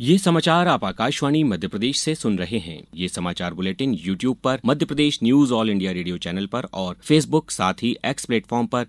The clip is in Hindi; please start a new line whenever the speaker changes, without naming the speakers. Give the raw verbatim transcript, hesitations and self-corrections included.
ये समाचार आप आकाशवाणी मध्य प्रदेश से सुन रहे हैं। ये समाचार बुलेटिन यूट्यूब पर Madhya Pradesh news all India radio channel पर और फेसबुक साथ ही एक्स प्लेटफॉर्म पर